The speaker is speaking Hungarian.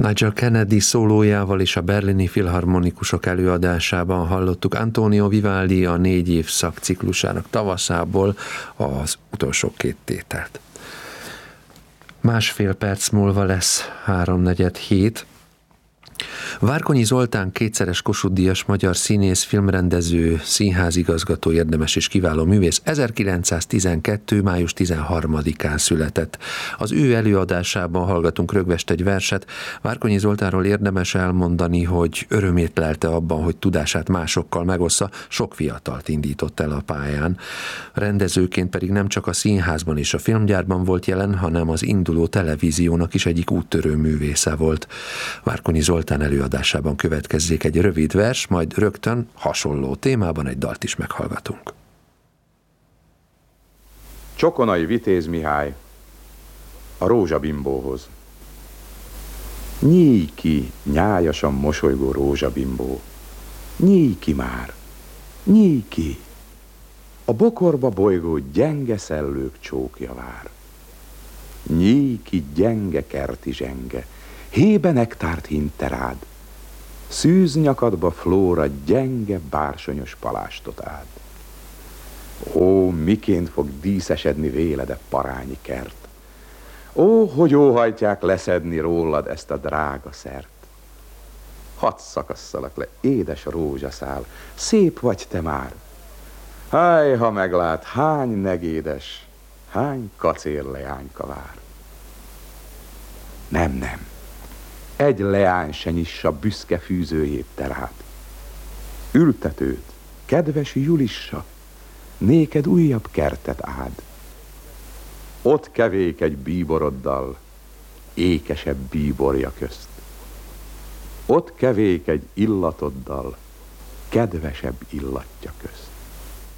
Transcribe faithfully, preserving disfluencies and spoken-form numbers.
Nigel Kennedy szólójával és a berlini filharmonikusok előadásában hallottuk Antonio Vivaldi a négy évszak ciklusának tavaszából az utolsó két tételt. Másfél perc múlva lesz háromnegyed hét. Várkonyi Zoltán kétszeres Kossuth-díjas magyar színész, filmrendező, színházigazgató, érdemes és kiváló művész ezerkilencszáztizenkettő. május tizenharmadikán született. Az ő előadásában hallgatunk rögvest egy verset. Várkonyi Zoltánról érdemes elmondani, hogy örömét lelte abban, hogy tudását másokkal megossza, sok fiatalt indított el a pályán. Rendezőként pedig nem csak a színházban és a filmgyárban volt jelen, hanem az induló televíziónak is egyik úttörő művésze volt. Várkonyi Zoltán előadásában következzék egy rövid vers, majd rögtön hasonló témában egy dalt is meghallgatunk. Csokonai Vitéz Mihály a rózsabimbóhoz. Nyíj ki, nyájasan mosolygó rózsabimbó, nyíj ki már, nyíj ki, a bokorba bolygó gyenge szellők csókja vár. Nyíj ki, gyenge kerti zsenge, hébe nektárt hinte rád, szűz nyakadba Flóra gyenge bársonyos palástot ád. Ó, miként fog díszesedni véled parányi kert, ó, hogy óhajtják leszedni rólad ezt a drága szert. Hadd szakasszalak le, édes rózsaszál, szép vagy te már. Háj, ha meglát, hány negédes, hány kacér leányka vár. Nem, nem. Egy leány se nyissa büszke fűzőjét te rád. Ültetőt, kedves Julissa, néked újabb kertet ád. Ott kevék egy bíboroddal, ékesebb bíborja közt. Ott kevék egy illatoddal, kedvesebb illatja közt.